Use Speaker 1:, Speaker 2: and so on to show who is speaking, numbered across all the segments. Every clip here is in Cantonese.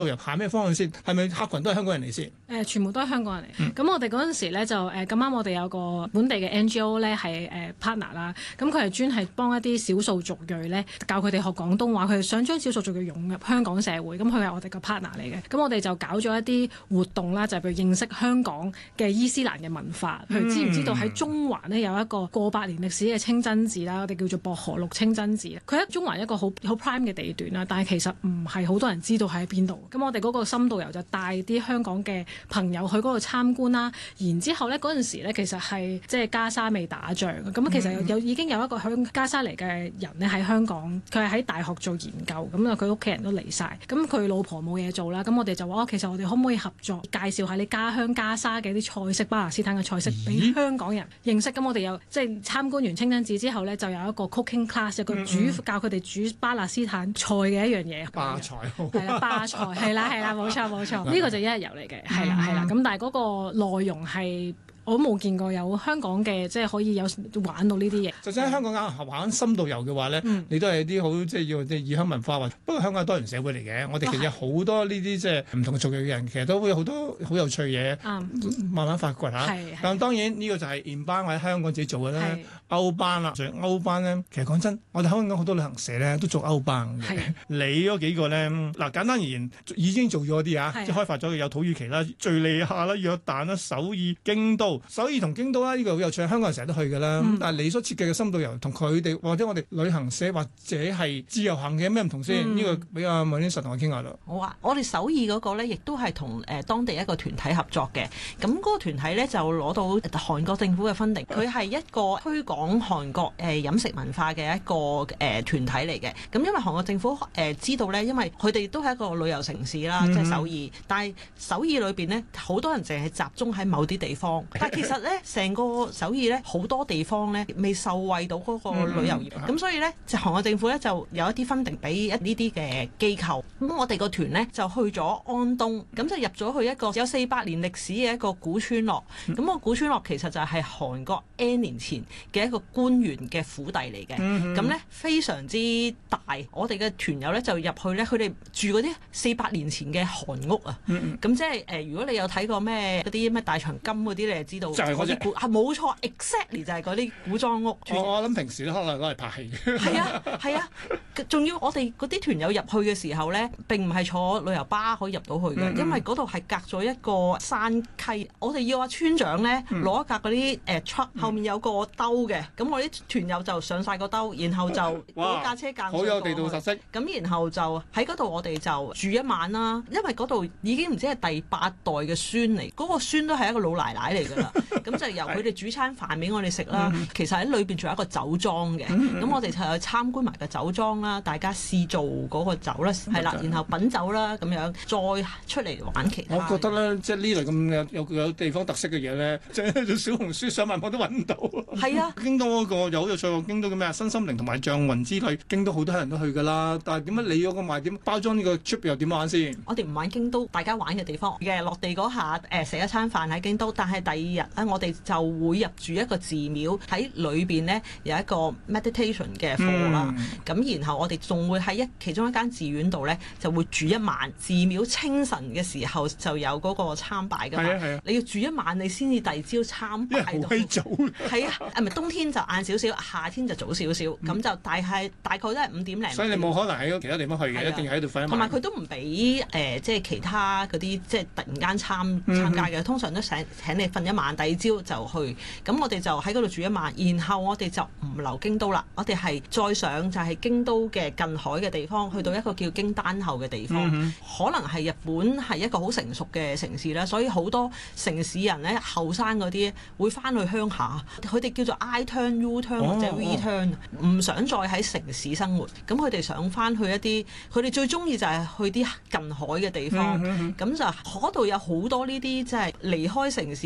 Speaker 1: 遊行咩方向先？係咪客群都係香港人嚟先？
Speaker 2: 全部都係香港人嚟。咁我哋嗰陣時咧就咁啱，我哋有個本地嘅 NGO 咧係partner 啦。咁佢係專係幫一啲少數族裔咧教佢哋學廣東話，佢哋想將少數族裔融入香港社會。咁佢係我哋個 partner 嚟嘅。咁我哋就搞咗一啲活動啦，就係譬如認識香港嘅伊斯蘭嘅文化。譬如知唔知道喺中環呢有一個過百年歷史嘅清真寺啦，我哋叫做薄荷綠清真寺。佢喺中環一個好 prime 嘅地段啦，但係其實唔係好多人知道喺邊度。咁我哋嗰個深度遊就帶啲香港嘅朋友去嗰度參觀啦。然之後呢，嗰陣時呢，其實係即係加沙未打仗，咁其實已經有一個響加沙嚟嘅人呢喺香港，佢係喺大學做研究，咁啊佢屋企人都離晒，咁佢老婆冇嘢做啦，咁我哋就話其實我哋可唔可以合作介紹下你家鄉加沙嘅啲菜式，巴勒斯坦嘅菜式俾香港人認識。咁我哋又即係參觀完清真寺之後呢，就有一個 cooking class， 一個教佢哋煮巴勒斯坦菜嘅一樣嘢。
Speaker 1: 巴菜
Speaker 2: 係啦，巴菜係啦，冇錯，呢個就一日遊嚟嘅，係啦，咁但係嗰個內容係。我都冇見過有香港嘅即係可以有玩到呢啲嘢。
Speaker 1: 就算喺香港玩深度遊嘅話咧，你都係啲好即係要即係異鄉文化或。不過香港係多元社會嚟嘅，我哋其實有好多呢啲即係唔同嘅族裔嘅人，其實都會有好多好有趣嘢，慢慢發掘嚇。但當然呢個就係現班或者香港自己做嘅咧，歐班啦，歐班咧，其實講真，我哋香港好多旅行社咧都做歐班嘅。你嗰幾個咧，嗱簡單而言已經做咗啲即係開發咗嘅有土耳其啦、敍利亞啦、約旦啦、首爾、京都。首爾同京都啦，呢個好有趣，香港人成日都去㗎啦。但係你所設計嘅深度遊同佢哋或者我哋旅行社或者係自由行嘅咩唔同先？呢個比較問啲實同我傾下咯。
Speaker 3: 好啊，我哋首爾嗰個咧，亦都係同當地一個團體合作嘅。咁嗰個團體咧就攞到韓國政府嘅分定，佢係一個推廣韓國飲食文化嘅一個團體嚟嘅。咁因為韓國政府知道咧，因為佢哋都係一個旅遊城市啦，即係首爾。但係首爾裏邊呢，好多人淨係集中喺某啲地方。但其實咧，成個首爾咧，好多地方咧未受惠到嗰個旅遊業，咁所以咧，就韓國政府咧就有一啲分定俾呢啲嘅機構。咁我哋個團咧就去咗安東，咁就入咗去一個有400年歷史嘅一個古村落。咁個古村落其實就係韓國 N 年前嘅一個官員嘅府邸嚟嘅。咁咧非常之大，我哋嘅團友咧就入去咧，佢哋住嗰啲400年前嘅韓屋啊。咁即係如果你有睇過咩嗰啲咩大長今嗰啲，你就知道。就係嗰啲冇錯 ，exactly 就係嗰啲古裝屋。
Speaker 1: 我諗平時都可能攞嚟拍戲。
Speaker 3: 係啊，仲要我哋嗰啲團友入去嘅時候咧，並唔係坐旅遊巴可以入到去嘅，因為嗰度係隔咗一個山溪。我哋要阿村長咧攞一架嗰啲truck，後面有個兜嘅，咁我啲團友就上晒個兜，然後就嗰架車間。
Speaker 1: 好有地道特色。
Speaker 3: 咁然後就喺嗰度我哋就住一晚啦，因為嗰度已經唔知係第8代嘅孫嚟，嗰個孫都係一個老奶奶嚟㗎啦。咁就由佢哋煮餐飯俾我哋食啦。其實喺裏邊仲有一個酒莊嘅，咁我哋就去參觀埋個酒莊啦，大家試做嗰個酒啦，係啦，然後品酒啦，咁樣再出嚟玩其他。
Speaker 1: 我覺得咧，即係呢類咁有地方特色嘅嘢咧，即係做小紅書上萬網都揾唔到。係啊，京都嗰個又好有趣喎，京都嘅咩啊，新心靈同埋象雲之類，京都好多人都去㗎啦。但係點解你嗰個賣點包裝呢個 trip 又點玩先？我哋唔玩京都，大家玩嘅地方嘅落地嗰下食一餐飯喺京都，但係第二日我哋就會入住一個寺廟，喺裏邊呢有一個 meditation 嘅課啦。咁然後我哋仲會喺其中一間寺院度呢，就會住一晚。寺廟清晨嘅時候就有嗰個參拜㗎嘛。你要住一晚，你先至第二朝參拜到。因為好閪早。係啊，冬天就晏少少，夏天就早少少。咁就大概都係5點零。所以你冇可能喺其他地方去嘅，一定喺度瞓一晚。同埋佢都唔俾即係其他嗰啲即係突然間參加嘅，通常都請你瞓一晚，第二朝就去。咁我哋就喺嗰度住一晚，然後我哋就唔留京都啦，我哋係再上就係京都嘅近海嘅地方，去到一個叫京丹後嘅地方。可能係日本係一個好成熟嘅城市啦，所以好多城市人咧後生嗰啲會翻去鄉下，佢哋叫做 I turn U turn 或者 V turn，唔想再喺城市生活，咁佢哋想翻去一啲，佢哋最中意就係去啲近海嘅地方。咁就嗰度有好多呢啲即係離開城市，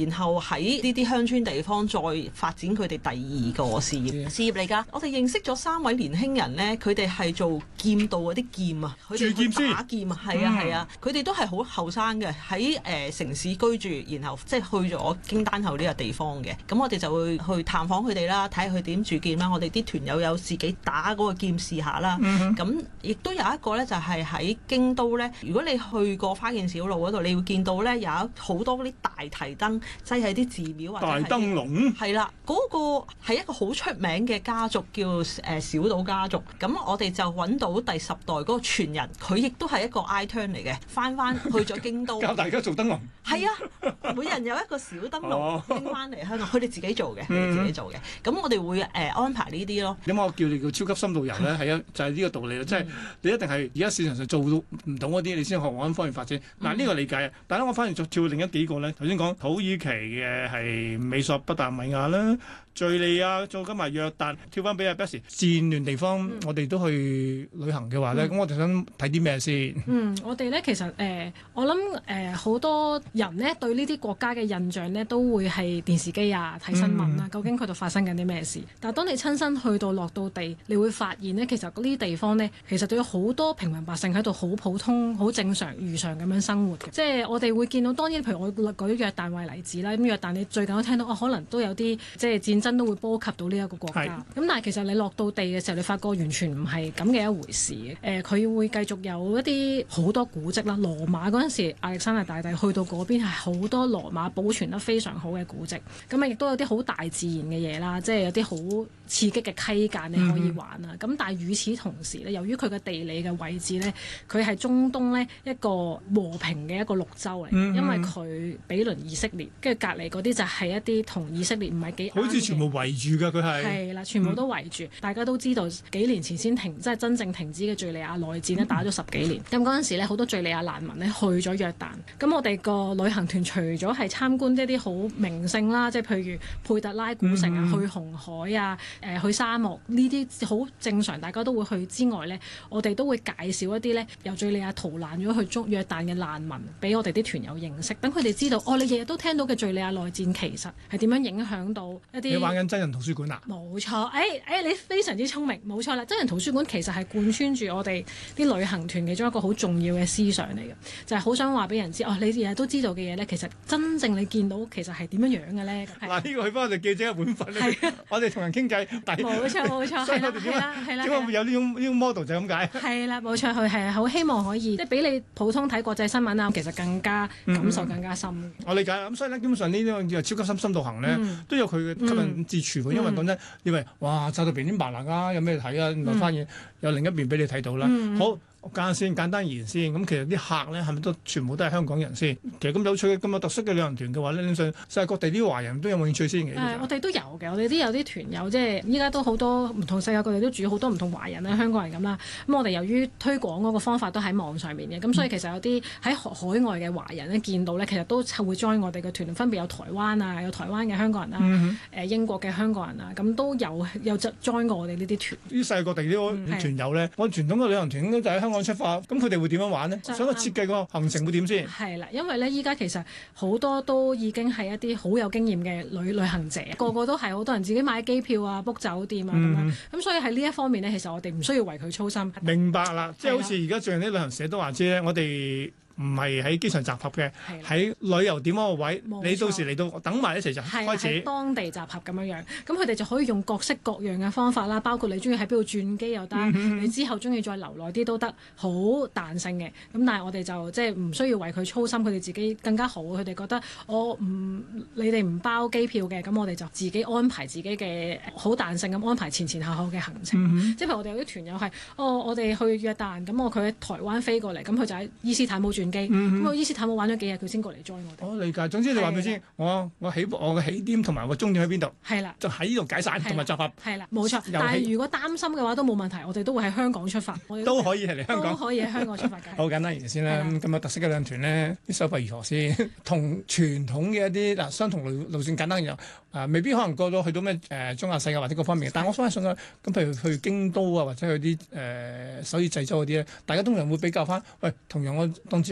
Speaker 3: 然後喺呢啲鄉村地方再發展佢哋第二個事業嚟㗎。我哋認識咗3位年輕人呢，佢哋係做劍道嗰啲劍啊，佢哋去打劍啊，係啊，佢哋都係好後生嘅，喺城市居住，然後即係去咗京丹後呢個地方嘅。咁我哋就會去探訪佢哋啦，睇下佢點鑄劍啦。我哋啲團友有自己打嗰個劍試下啦。咁亦都有一個呢，就係喺京都呢。如果你去過花見小路嗰度，你會見到呢有好多嗰啲大提燈擠喺啲寺廟或者
Speaker 1: 大燈籠。
Speaker 3: 係啦，嗰個係一個好出名嘅家族，叫小島家族。咁我哋就揾到第10代嗰個傳人，佢亦都係一個 I-turn 嚟嘅，翻去咗京都
Speaker 1: 教大家做燈籠。
Speaker 3: 係啊，每人有一個小燈籠拎翻嚟香港，佢哋自己做嘅，咁我哋會安排呢啲咯。
Speaker 1: 咁我叫你叫超級深度遊咧，係啊，就係呢個道理啦。即係你一定係而家市場上做到唔到嗰啲，你先學往方面發展。嗱，呢個理解啊。但係我反而再跳另一幾個咧。頭先講土耳其嘅係美索不達米亞啦。敍利亞做緊埋約旦，跳翻俾阿 Betsy 戰亂地方，我哋都去旅行嘅話咧，咁我哋想睇啲咩先？
Speaker 2: 我哋咧其實我諗好多人咧對呢啲國家嘅印象咧都會係電視機啊、睇新聞啊，究竟佢度發生緊啲咩事？但係當你親身去到落到地，你會發現咧，其實嗰啲地方咧，其實都有好多平民百姓喺度好普通、好正常、如常咁樣生活嘅。即係我哋會見到，當然譬如我舉約旦為例子啦，咁約旦你最近都聽到可能都有啲即係戰爭都會波及到呢一個國家，咁但係其實你落到地嘅時候，你發覺完全唔係咁嘅一回事嘅。佢會繼續有一啲好多古蹟啦。羅馬嗰陣時，亞歷山大大帝去到嗰邊係好多羅馬保存得非常好嘅古蹟，咁啊亦都有啲好大自然嘅嘢啦，即係有啲好刺激嘅溪澗你可以玩啊。咁但係與此同時咧，由於佢嘅地理嘅位置咧，佢係中東咧一個和平嘅一個綠洲嚟，因為佢比鄰以色列，跟住隔離嗰啲就係一啲同以色列唔係幾啱嘅，
Speaker 1: 好似全部圍住㗎，佢
Speaker 2: 係啦，全部都圍住。大家都知道幾年前先停，即係真正停止嘅敍利亞內戰咧，打咗10幾年。咁嗰陣時咧，好多敍利亞難民咧去咗約旦。咁我哋個旅行團除咗係參觀一啲好名勝啦，即係譬如佩特拉古城啊、去紅海啊、去沙漠呢啲好正常，大家都會去之外咧，我哋都會介紹一啲咧由敍利亞逃難咗去約旦嘅難民，俾我哋啲團友認識，等佢哋知道你日日都聽到嘅敍利亞內戰其實係點樣影響到一啲。
Speaker 1: 你玩緊真人圖書館啊？
Speaker 2: 冇錯，你非常之聰明，冇錯啦！真人圖書館其實係貫穿住我哋啲旅行團其中一個好重要嘅思想嚟嘅，就係好想話俾人知，你日日都知道嘅嘢咧，其實真正你見到其實係點樣樣嘅咧。
Speaker 1: 嗱，呢個去翻我哋記者嘅本分咧，我哋同人傾偈，
Speaker 2: 冇錯，係啦，
Speaker 1: 點解會有呢種 model 就咁解？
Speaker 2: 係啦，冇錯，佢係好希望可以即係比你普通睇國際新聞啊，其實更加感受更加深。
Speaker 1: 我理解咁，所以咧基本上呢啲叫超級深度行咧，都有佢嘅吸引之處。因為講真，以為哇走到邊啲白蘭啊，有咩睇啊？咁翻嘢有另一邊俾你睇到啦。好。簡單而言先，咁其實啲客咧係咪都全部都係香港人先？其實咁有趣嘅、咁有特色嘅旅行團嘅話咧，相信世界各地啲華人都有冇興趣先嘅。
Speaker 2: 我哋都有嘅，我哋都有啲團友，即係依家都好多唔同世界各地都住好多唔同華人啦、香港人咁啦。咁我哋由於推廣嗰個方法都喺網上面嘅，咁所以其實有啲喺海外嘅華人咧見到咧，其實都會 join 我哋嘅團，分別有台灣啊，有台灣嘅香港人啦，英國嘅香港人啊，咁都有 join 過我哋呢啲團。
Speaker 1: 啲世界各地啲團友咧，我傳統嘅旅行團應該就喺香港出發，咁佢哋會點樣玩呢？想個設計個行程會點先？
Speaker 2: 係啦，因為咧依家其實好多都已經係一啲好有經驗嘅旅行者，個個都係好多人自己買機票啊、book 酒店啊咁樣，咁所以喺呢一方面呢，其實我哋唔需要為佢操心。
Speaker 1: 明白啦，即係好似而家最近啲旅行社都話知咧，我哋唔係喺機場集合嘅，喺旅遊點嗰個位，你到時嚟到等埋一齊就開始。
Speaker 2: 喺當地集合咁樣樣，咁佢哋就可以用各式各樣嘅方法啦，包括你中意喺邊度轉機又得，你之後中意再留耐啲都得，好彈性嘅。咁但係我哋就即係唔需要為佢操心，佢哋自己更加好。佢哋覺得你哋唔包機票嘅，咁我哋就自己安排自己嘅好彈性咁安排前後後嘅行程。即係譬如我哋有啲團友係，我哋去約旦，咁佢喺台灣飛過嚟，咁佢就喺伊斯坦堡轉機，咁我伊斯坦堡玩咗幾日，佢先過嚟 join 我哋。
Speaker 1: 我理解，總之你話俾佢知，我嘅起點同埋個終點喺邊度？
Speaker 2: 係啦，
Speaker 1: 就喺呢度解散同埋集合。
Speaker 2: 係啦，冇錯。但係如果擔心嘅話都冇問題，我哋都會喺香港出發。
Speaker 1: 都可以係嚟香港。
Speaker 2: 都可以喺香港出發嘅。
Speaker 1: 好簡單而先啦，咁有特色嘅旅行團咧，啲收費如何先？同傳統嘅一啲相同路線簡單嘅未必可能過到去到咩中亞世界或者各方面。但係我想信咁譬如去京都啊，或者去啲首爾濟州嗰啲咧，大家通常會比較翻。喂，同樣我當自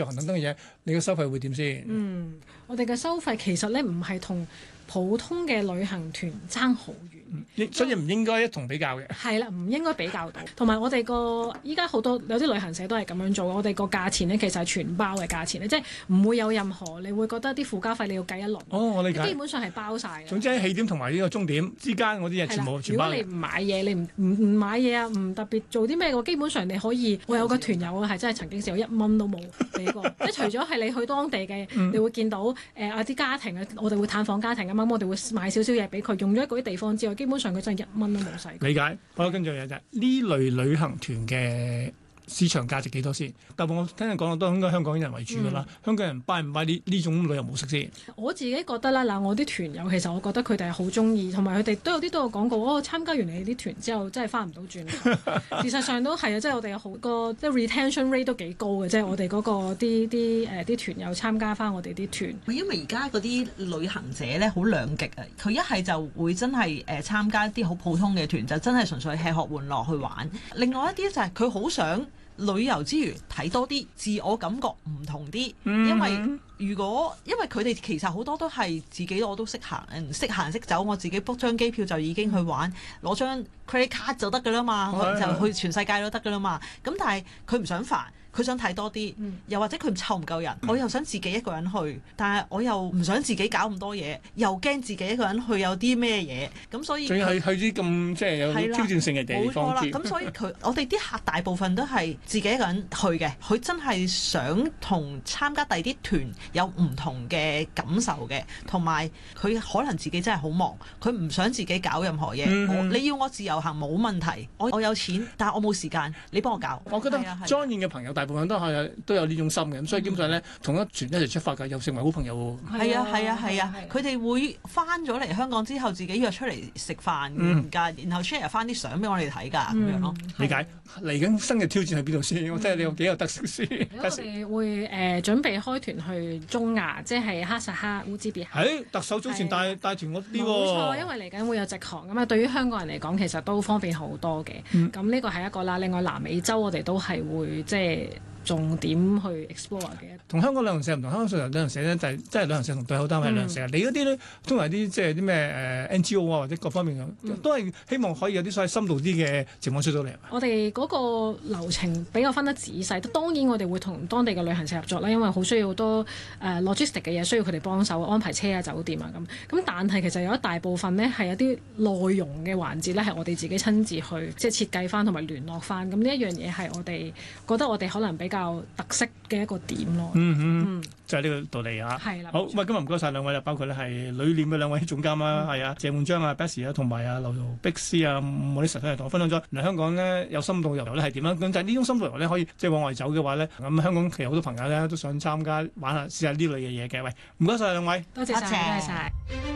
Speaker 1: 自由行等等嘅嘢，你嘅收費會點先？
Speaker 2: 我哋嘅收費其實咧唔係同普通嘅旅行團爭好遠，
Speaker 1: 所以唔應該一同比較嘅。
Speaker 2: 係啦，唔應該比較到。同埋我哋個依家好多有啲旅行社都係咁樣做，我哋個價錢咧其實係全包嘅價錢咧，即係唔會有任何你會覺得啲附加費你要計一輪。
Speaker 1: 我理解。
Speaker 2: 基本上係包晒嘅。總
Speaker 1: 之喺起點同埋呢個終點之間嗰啲嘢全部全包。
Speaker 2: 如果你唔買嘢，你唔買嘢啊，唔特別做啲咩嘅，基本上你可以。我有個團友係真係曾經試過1蚊都冇俾過，即係除咗係你去當地嘅，你會見到啲家庭啊，我哋會探訪家庭咁，我哋會買少少嘢俾佢，用咗嗰啲地方之外，基本上佢真係1蚊都冇使。
Speaker 1: 理解。好啦，跟住有就係呢類旅行團嘅市場價值幾多先？但係我聽人講都應該香港人為主㗎啦。香港人 buy 唔 buy 呢種旅遊模式先？我
Speaker 2: 自己覺得啦，我啲團友其實我覺得佢哋係好中意，同埋佢哋都有啲講過，參加完你啲團之後真係翻唔到轉。事實上都係啊，即係我哋有好個即係 retention rate 都幾高嘅，即係我哋嗰個啲團友參加翻我哋啲團。
Speaker 3: 因為而家嗰啲旅行者咧好兩極啊，佢一係就會真係參加一啲好普通嘅團，就真係純粹吃喝玩樂去玩。另外一啲就係佢好想旅遊之餘睇多啲，自我感覺唔同啲，因為佢哋其實好多都係自己我都識行識走，我自己 book 張機票就已經去玩，攞張 credit card 就得㗎啦嘛，就去全世界都得㗎啦嘛。咁但係佢唔想煩。佢想睇多啲，又或者佢湊唔夠人，我又想自己一個人去，但係我又唔想自己搞咁多嘢，又驚自己一個人去有啲咩嘢，咁所以仲要去啲咁即係有挑戰性嘅地方。冇錯啦，咁所以我哋啲客大部分都係自己一個人去嘅，佢真係想同參加第二啲團有唔同嘅感受嘅，同埋佢可能自己真係好忙，佢唔想自己搞任何嘢。你要我自由行冇問題，我有錢，但係我冇時間，你幫我搞。我覺得莊燕嘅朋友大部分都有呢種心嘅，咁所以基本上咧同一團一齊出發㗎，又成為好朋友喎。係啊，佢哋會翻咗嚟香港之後，自己約出嚟食飯㗎，然後 share 翻啲相俾我哋睇㗎，咁樣咯。理解。嚟緊新嘅挑戰喺邊度先？我真係你有幾有特色先。
Speaker 2: 我哋會準備開團去中亞，即係哈薩克、烏茲別克。
Speaker 1: 特首早前帶團嗰啲喎。
Speaker 2: 冇錯，因為嚟緊會有直航咁啊，對於香港人嚟講其實都方便好多嘅。咁呢個係一個啦。另外南美洲我哋都係會即係重點去 explore 嘅。同香港旅行社唔同，香港旅行社咧就係即係旅行社同對口單位旅行社。你嗰啲咧通常啲即係啲咩NGO 啊或者各方面都係希望可以有啲所謂深度啲嘅情況出到嚟。我哋嗰個流程比較分得仔細，當然我哋會同當地嘅旅行社合作啦，因為好需要好多logistic 嘅嘢需要佢哋幫手安排車啊、酒店啊咁。但係其實有一大部分呢係有啲內容嘅環節咧係我哋自己親自去即係設計翻同埋聯絡翻。咁呢一樣嘢係我哋覺得我哋可能比較特色嘅一個點咯。就係呢個道理啊。係啦。好，今日唔該晒兩位啦，包括咧係旅店嘅兩位總監啦，係啊，謝煥章啊、Bessy 啊，同埋啊劉碧斯啊，我啲實體係同我分享咗嚟香港呢有深度遊咧係點樣。咁就係呢種深度遊咧可以即係往外走嘅話咧，咁香港其實好多朋友咧都想參加玩下試下呢類嘅嘢嘅。喂，唔該晒兩位。多謝晒，唔該晒。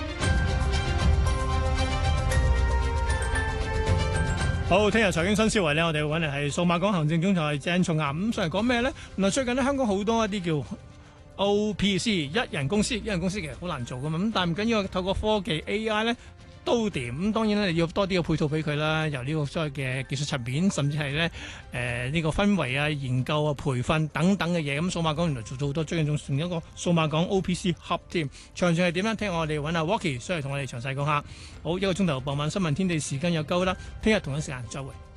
Speaker 2: 好，聽日財經新思維呢，我哋揾嚟係數碼港行政總裁鄭松岩。咁上嚟講咩呢？嗱，最近呢，香港好多一啲叫 OPC 一人公司其實好難做噶嘛。咁但係唔緊要，透過科技 AI 呢都掂。咁當然咧，要多啲嘅配套俾佢啦，由呢個所謂嘅技術層面，甚至係咧呢個氛圍啊、研究啊、培訓等等嘅嘢。咁數碼港原來做咗好多，最近仲成一個數碼港 OPC Hub 添。詳情係點咧？聽我哋揾阿 Walkie 上嚟同我哋詳細講下。好，一個鐘頭傍晚新聞天地時間又夠啦，聽日同一時間再會。